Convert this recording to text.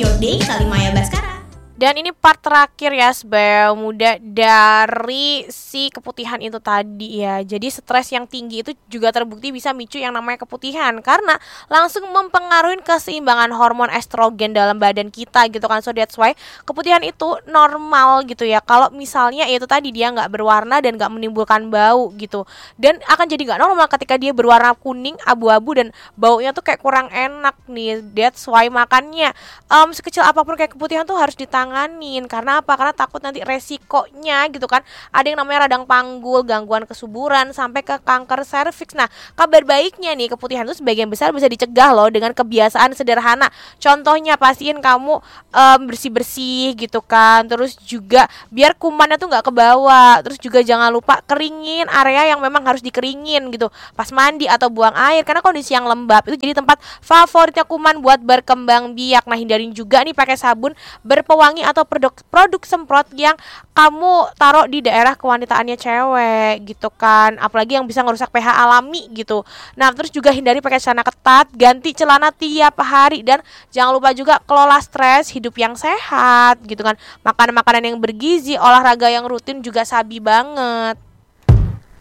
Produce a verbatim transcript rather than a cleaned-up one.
Your Day kali Maya Baskara. Dan ini part terakhir ya Sebel muda dari si keputihan itu tadi ya. Jadi stres yang tinggi itu juga terbukti bisa micu yang namanya keputihan, karena langsung mempengaruhi keseimbangan hormon estrogen dalam badan kita gitu kan. So that's why keputihan itu normal gitu ya. Kalau misalnya itu tadi dia gak berwarna dan gak menimbulkan bau gitu. Dan akan jadi gak normal ketika dia berwarna kuning, abu-abu, dan baunya tuh kayak kurang enak nih. That's why makanya um, sekecil apapun kayak keputihan tuh harus ditangani. Karena apa? Karena takut nanti resikonya gitu kan. Ada yang namanya radang panggul, gangguan kesuburan, sampai ke kanker serviks. Nah, kabar baiknya nih, keputihan itu sebagian besar bisa dicegah loh dengan kebiasaan sederhana. Contohnya pastiin kamu um, bersih-bersih gitu kan. Terus juga biar kumannya tuh gak kebawa. Terus juga jangan lupa keringin area yang memang harus dikeringin gitu pas mandi atau buang air, karena kondisi yang lembab itu jadi tempat favoritnya kuman buat berkembang biak. Nah, hindarin juga nih pakai sabun berpewangi atau produk produk semprot yang kamu taruh di daerah kewanitaannya cewek gitu kan, apalagi yang bisa ngerusak pH alami gitu. Nah, terus juga hindari pakai celana ketat, ganti celana tiap hari, dan jangan lupa juga kelola stres, hidup yang sehat gitu kan, makan makanan yang bergizi, olahraga yang rutin juga sabi banget.